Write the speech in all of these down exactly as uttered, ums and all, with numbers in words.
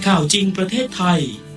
ข่าวจริงประเทศไทย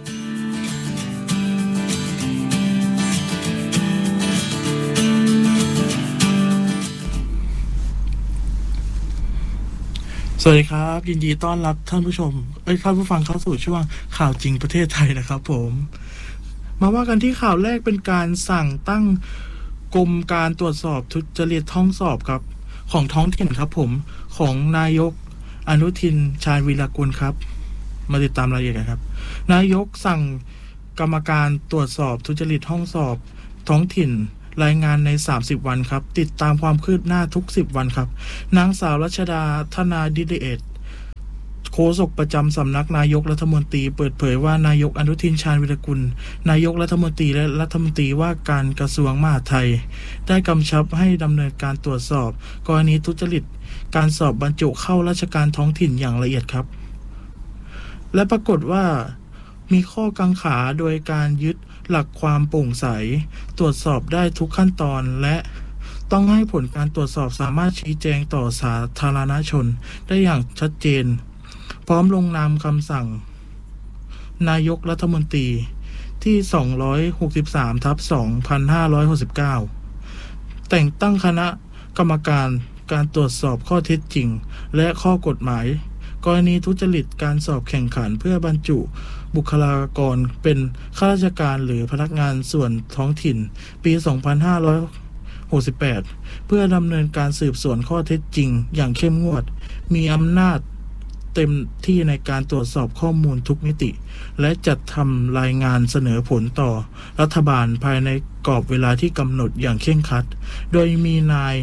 สวัสดีครับยินดีต้อนรับท่านผู้ชมเอ้ยท่านผู้ฟังเข้าสู่ช่วงข่าวจริงประเทศไทยนะครับผมมาว่ากันที่ข่าวแรกเป็นการสั่งตั้งกรมการตรวจสอบทุจริตท้องสอบครับของท้องถิ่นครับผมของนายกอนุทินชาญวีรกุลครับมาติดตามรายละเอียดกันครับนายกสั่งกรรมการตรวจสอบทุจริตห้องสอบท้องถิ่นรายงานในสามสิบวันครับติดตามความคืบหน้าทุกสิบวันครับนางสาวรัชดาธนาดิเดชโฆษกประจำสำนักนายกรัฐมนตรีเปิดเผยว่านายกอนุทินชาญวีรกุลนายกรัฐมนตรีและรัฐมนตรีว่าการกระทรวงมหาดไทยได้กำชับให้ดำเนินการตรวจสอบกรณีทุจริตการสอบบรรจุเข้าราชการท้องถิ่นอย่างละเอียดครับและปรากฏว่ามีข้อกังขาโดยการยึดหลักความโปร่งใสตรวจสอบได้ทุกขั้นตอนและต้องให้ผลการตรวจสอบสามารถชี้แจงต่อสาธารณชนได้อย่างชัดเจนพร้อมลงนามคำสั่งนายกรัฐมนตรีที่สองร้อยหกสิบสามทับสองพันห้าร้อยหกสิบเก้าแต่งตั้งคณะกรรมการการตรวจสอบข้อเท็จจริงและข้อกฎหมายกรณีทุจริตการสอบแข่งขันเพื่อบรรจุบุคลากรเป็นข้าราชการหรือพนักงานส่วนท้องถิ่นปีสองพันห้าร้อยหกสิบแปดเพื่อดำเนินการสืบสวนข้อเท็จจริงอย่างเข้มงวดมีอำนาจเต็มที่ในการตรวจสอบข้อมูลทุกมิติและจัดทำรายงานเสนอผลต่อรัฐบาลภายในกรอบเวลาที่กำหนดอย่างเคร่งครัดโดยมีนาย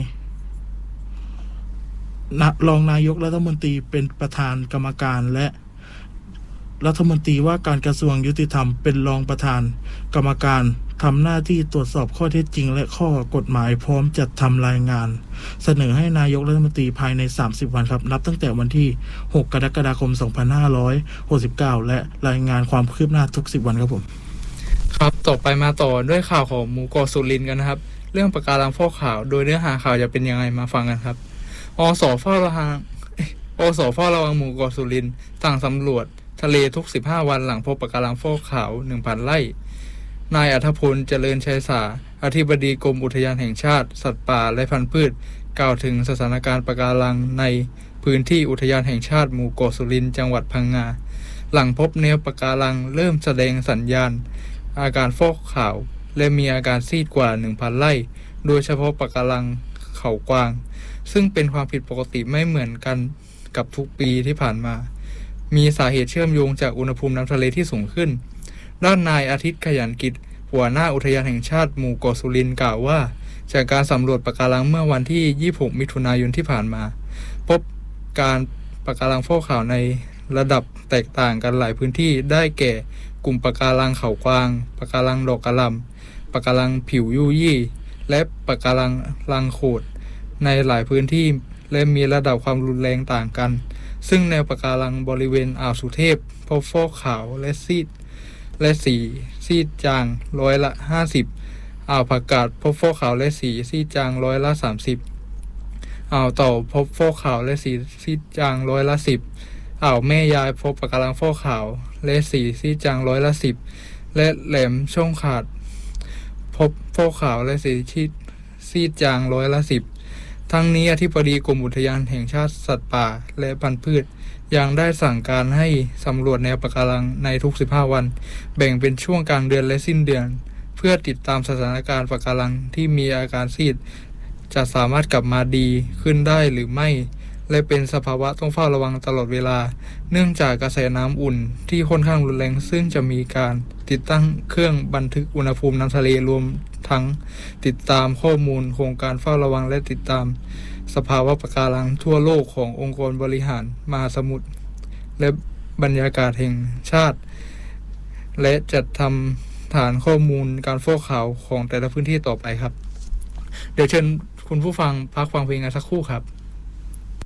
รองนายกรัฐมนตรีเป็นประธานกรรมการและรัฐมนตรีว่าการกระทรวงยุติธรรมเป็นรองประธานกรรมการทำหน้าที่ตรวจสอบข้อเท็จจริงและข้อกฎหมายพร้อมจัดทำรายงานเสนอให้นายกรัฐมนตรีภายในสามสิบวันครับนับตั้งแต่วันที่หกกรกฎาคมสองพันห้าร้อยหกสิบเก้าและรายงานความคืบหน้าทุกสิบวันครับผมครับต่อไปมาต่อด้วยข่าวของหมู่เกาะสุรินทร์กันนะครับเรื่องปะการังฟอกขาวโดยเนื้อหาข่าวจะเป็นยังไงมาฟังกันครับอสเฝ้าระวังอสเฝ้าระวังหมู่เกาะสุรินทร์สั่งสำรวจทะเลทุกสิบห้าวันหลังพบปะการังฟอกขาว หนึ่งพัน ไร่นายอัธพลเจริญชัยสาอธิบดีกรมอุทยานแห่งชาติสัตว์ป่าและพันธุ์พืชกล่าวถึงสถานการณ์ปะการังในพื้นที่อุทยานแห่งชาติหมู่เกาะสุรินทร์จังหวัดพังงาหลังพบแนวปะการังเริ่มแสดงสัญญาณอาการฟอกขาวและมีอาการซีดกว่า หนึ่งพัน ไร่โดยเฉพาะปะการังเขากวางซึ่งเป็นความผิดปกติไม่เหมือนกันกับทุกปีที่ผ่านมามีสาเหตุเชื่อมโยงจากอุณหภูมิน้ำทะเลที่สูงขึ้นด้านนายอาทิตย์ขยันกิจหัวหน้าอุทยานแห่งชาติหมู่เกาะสุรินทร์กล่าวว่าจากการสำรวจปะการังเมื่อวันที่ยี่สิบหกมิถุนายนที่ผ่านมาพบการปะการังฟอกขาวในระดับแตกต่างกันหลายพื้นที่ได้แก่กลุ่มปะการังเขากวางปะการังดอกกระหล่ำปะการังผิวยุ่ยี่และปะการังรังโขดในหลายพื้นที่และมีระดับความรุนแรงต่างกันซึ่งแนวปะการังบริเวณอ่าวสุเทพพบฟอกขาวและซีดและสีซีดจางร้อยละห้าสิบอ่าวผักกาดพบฟอกขาวและสีซีดจางร้อยละสามสิบอ่าวเต่าพบฟอกขาวและสีซีดจางร้อยละสิบอ่าวแม่ยายพบปะการังฟอกขาวและสีซีดจางร้อยละสิบและแหลมช่องขาดพบฟอกขาวและสีซีดซีดจางร้อยละสิบทั้งนี้อธิบดีกรมอุทยานแห่งชาติสัตว์ป่าและพันธุ์พืชยังได้สั่งการให้สำรวจแนวปะการังในทุกสิบห้าวันแบ่งเป็นช่วงกลางเดือนและสิ้นเดือนเพื่อติดตามสถานการณ์ปะการังที่มีอาการซีดจะสามารถกลับมาดีขึ้นได้หรือไม่และเป็นสภาวะต้องเฝ้าระวังตลอดเวลาเนื่องจากกระแสน้ำอุ่นที่ค่อนข้างรุนแรงซึ่งจะมีการติดตั้งเครื่องบันทึกอุณหภูมิน้ำทะเลรวมทั้งติดตามข้อมูลโครงการเฝ้าระวังและติดตามสภาวะปะการังทั่วโลกขององค์กรบริหารมหาสมุทรและบรรยากาศแห่งชาติและจัดทำฐานข้อมูลการฟอกขาวของแต่ละพื้นที่ต่อไปครับเดี๋ยวเชิญคุณผู้ฟังพักฟังเพลงกันสักครู่ครับ